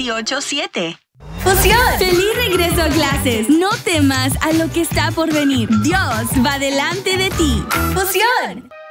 28-7. ¡Fusión! ¡Feliz regreso a clases! No temas a lo que está por venir. Dios va delante de ti. ¡Fusión!